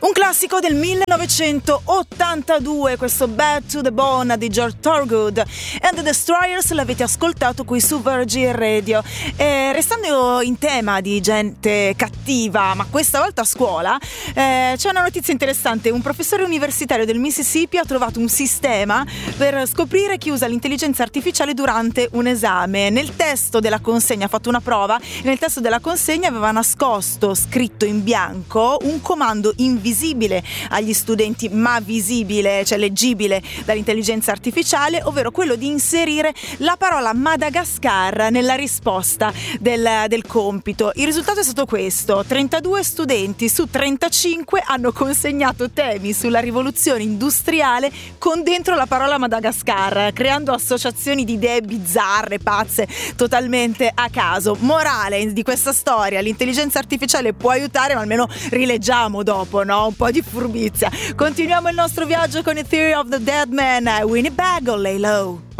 Un classico del 1982, questo Bad to the Bone di George Thorogood and the Destroyers, l'avete ascoltato qui su Virgin Radio. Restando in tema di gente cattiva, ma questa volta a scuola, c'è una notizia interessante. Un professore universitario del Mississippi ha trovato un sistema per scoprire chi usa l'intelligenza artificiale durante un esame. Nel testo della consegna, ha fatto una prova, nel testo della consegna aveva nascosto, scritto in bianco, un comando invisibile agli studenti, ma visibile, cioè leggibile dall'intelligenza artificiale, ovvero quello di inserire la parola Madagascar nella risposta del compito. Il risultato è stato questo: 32 studenti su 35 hanno consegnato temi sulla rivoluzione industriale con dentro la parola Madagascar, creando associazioni di idee bizzarre, pazze, totalmente a caso. Morale di questa storia: l'intelligenza artificiale può aiutare, ma almeno rileggiamo dopo, no? Un po' di furbizia. Continuiamo il nostro viaggio con The Theory of the Dead Man, Winnebago, Lay Low.